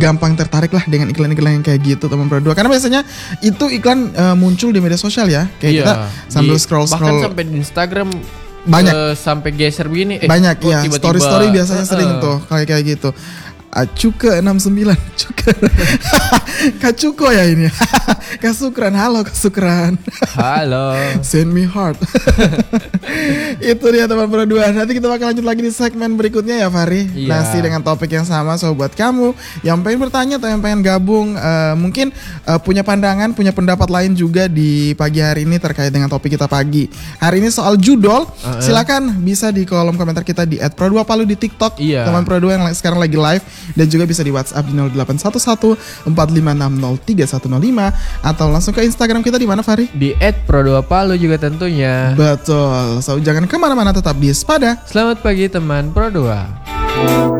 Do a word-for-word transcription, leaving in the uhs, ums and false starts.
gampang tertarik lah dengan iklan-iklan yang kayak gitu teman Pro dua. Karena biasanya itu iklan uh, muncul di media sosial ya. Kayak iya, kita sambil di, scroll-scroll. Bahkan sampai di Instagram banyak uh, sampai geser begini. Eh, banyak ya. tiba-tiba, Story-story biasanya uh, sering tuh kayak kayak gitu. Acuke enam sembilan Cuke Kacuko ya ini. Kasukran, halo Kasukran. Halo. Send me heart. Itu dia teman Pro dua. Nanti kita bakal lanjut lagi di segmen berikutnya ya Fahri. Iya. Masih dengan topik yang sama. So buat kamu yang pengen bertanya atau yang pengen gabung, uh, mungkin uh, punya pandangan, punya pendapat lain juga di pagi hari ini terkait dengan topik kita pagi hari ini soal judol, uh-uh. silakan bisa di kolom komentar kita di et pro dua palu di TikTok. Iya. Teman Pro dua yang sekarang lagi live, dan juga bisa di WhatsApp di nol delapan satu satu empat lima enam nol tiga satu nol lima atau langsung ke Instagram kita di mana Fahri? Di et pro dua palu juga tentunya. Betul. So jangan kemana-mana, tetap di Sepada. Selamat pagi teman Pro dua.